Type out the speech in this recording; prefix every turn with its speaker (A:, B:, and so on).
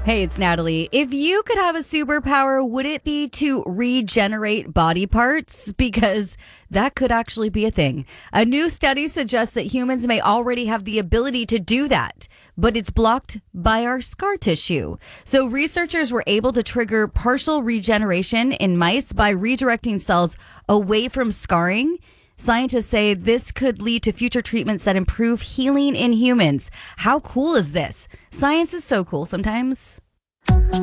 A: Hey, it's Natalie. If you could have a superpower, would it be to regenerate body parts? Because that could actually be a thing. A new study suggests that humans may already have the ability to do that, but it's blocked by our scar tissue. So researchers were able to trigger partial regeneration in mice by redirecting cells away from scarring. Scientists say this could lead to future treatments that improve healing in humans. How cool is this? Science is so cool sometimes.